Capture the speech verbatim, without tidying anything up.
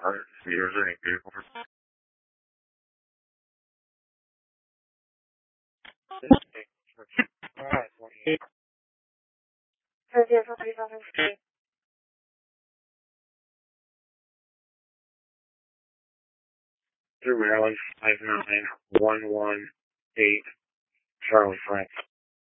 Alright, Cedars, any vehicle for through Maryland, five nine one one eight, Charlie Frank.